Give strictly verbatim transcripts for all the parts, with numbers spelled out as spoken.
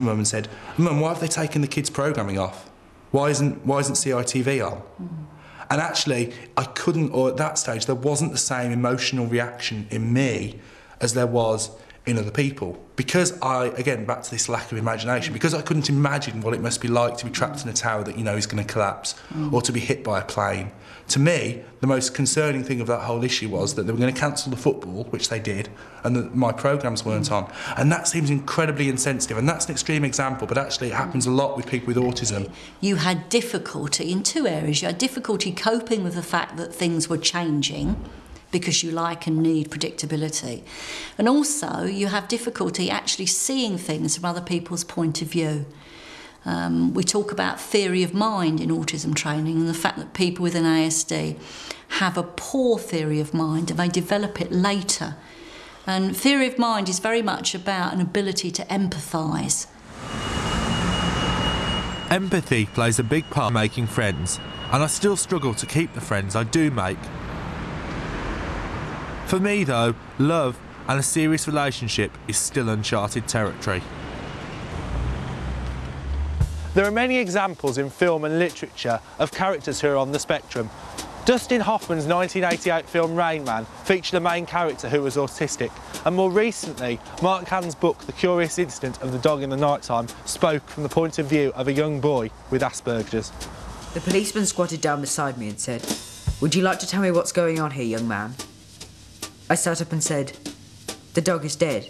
Mum and said, "Mum, why have they taken the kids' programming off? Why isn't why isn't C I T V on?" Mm. And actually, I couldn't, or at that stage, there wasn't the same emotional reaction in me as there was in other people. Because I, again, back to this lack of imagination, because I couldn't imagine what it must be like to be trapped in a tower that you know is going to collapse, mm. or to be hit by a plane. To me, the most concerning thing of that whole issue was that they were going to cancel the football, which they did, and that my programmes weren't mm. on. And that seems incredibly insensitive, and that's an extreme example, but actually it happens a lot with people with autism. You had difficulty in two areas. You had difficulty coping with the fact that things were changing, because you like and need predictability. And also, you have difficulty actually seeing things from other people's point of view. Um, we talk about theory of mind in autism training, and the fact that people with an A S D have a poor theory of mind and they develop it later. And theory of mind is very much about an ability to empathise. Empathy plays a big part in making friends, and I still struggle to keep the friends I do make. For me though, love and a serious relationship is still uncharted territory. There are many examples in film and literature of characters who are on the spectrum. Dustin Hoffman's nineteen eighty-eight film Rain Man featured a main character who was autistic, and more recently, Mark Hand's book The Curious Incident of the Dog in the Nighttime spoke from the point of view of a young boy with Asperger's. The policeman squatted down beside me and said, "Would you like to tell me what's going on here, young man?" I sat up and said, "The dog is dead."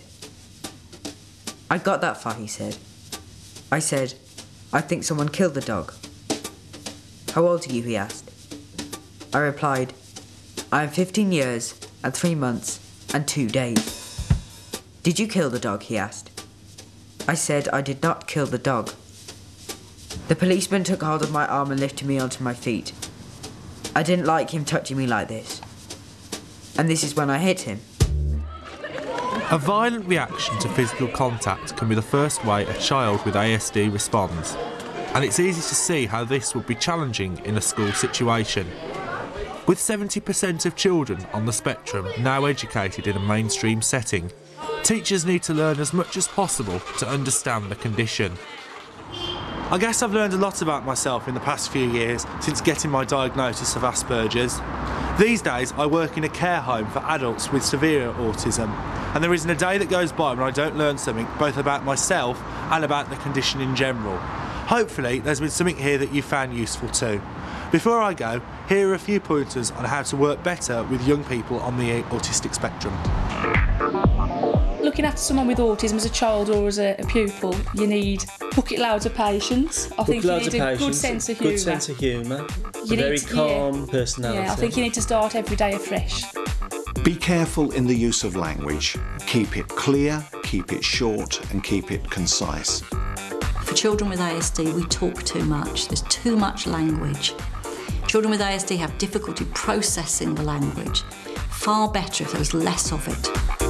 "I got that far," he said. I said, "I think someone killed the dog." "How old are you?" he asked. I replied, "I am fifteen years and three months and two days." "Did you kill the dog?" he asked. I said I did not kill the dog. The policeman took hold of my arm and lifted me onto my feet. I didn't like him touching me like this. And this is when I hit him. A violent reaction to physical contact can be the first way a child with A S D responds, and it's easy to see how this would be challenging in a school situation. With seventy percent of children on the spectrum now educated in a mainstream setting, teachers need to learn as much as possible to understand the condition. I guess I've learned a lot about myself in the past few years since getting my diagnosis of Asperger's. These days I work in a care home for adults with severe autism, and there isn't a day that goes by when I don't learn something both about myself and about the condition in general. Hopefully there's been something here that you found useful too. Before I go, here are a few pointers on how to work better with young people on the autistic spectrum. Looking after someone with autism as a child or as a, a pupil, you need bucket loads of patience. I think you need a good sense of humour. Good sense of humour. You a very to, calm yeah, personality. Yeah, I think you need to start every day afresh. Be careful in the use of language. Keep it clear, keep it short, and keep it concise. For children with A S D, we talk too much. There's too much language. Children with A S D have difficulty processing the language. Far better if there was less of it.